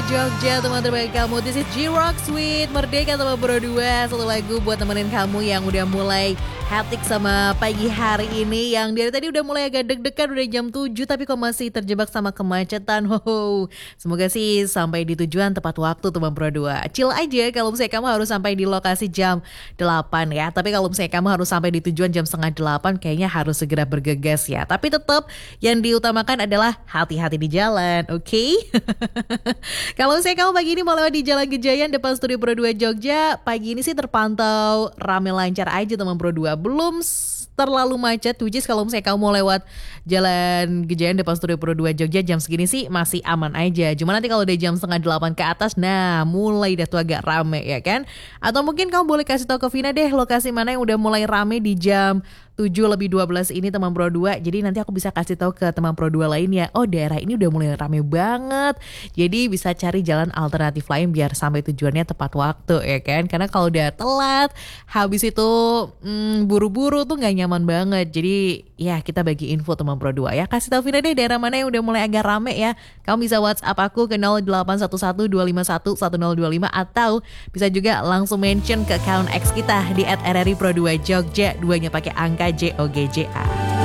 Jogja, teman terbaik kamu. This is G-Rock Sweet Merdeka sama Bro 2. Satu lagu buat temenin kamu yang udah mulai hectic sama pagi hari ini, yang dari tadi udah mulai agak deg-degan, udah jam 7 tapi kok masih terjebak sama kemacetan. Semoga sih sampai di tujuan tepat waktu teman Bro 2. Chill aja kalau misalnya kamu harus sampai di lokasi jam 8 ya. Tapi kalau misalnya kamu harus sampai di tujuan jam setengah 8, kayaknya harus segera bergegas ya. Tapi tetap yang diutamakan adalah hati-hati di jalan, oke? Kalau saya kamu pagi ini mau lewat di Jalan Gejayan depan studio Pro 2 Jogja, pagi ini sih terpantau rame lancar aja teman Pro 2. Belum terlalu macet, which is kalau misalnya kamu mau lewat Jalan Gejayan depan studio Pro 2 Jogja jam segini sih masih aman aja. Cuma nanti kalau udah jam setengah 8 ke atas, nah mulai dah tuh agak rame ya kan. Atau mungkin kamu boleh kasih tahu ke Vina deh lokasi mana yang udah mulai rame di jam 7:12 ini teman Pro 2. Jadi nanti aku bisa kasih tahu ke teman Pro 2 lainnya, oh daerah ini udah mulai rame banget. Jadi bisa cari jalan alternatif lain biar sampai tujuannya tepat waktu ya kan. Karena kalau udah telat, habis itu buru-buru tuh gak nyaman banget. Jadi ya kita bagi info teman Pro 2 ya. Kasih tahu Vina deh daerah mana yang udah mulai agak rame ya. Kamu bisa WhatsApp aku ke 0811-251-1025 atau bisa juga langsung mention ke account X kita di @RRI Pro 2 Jogja, duanya pakai angka JOGJA.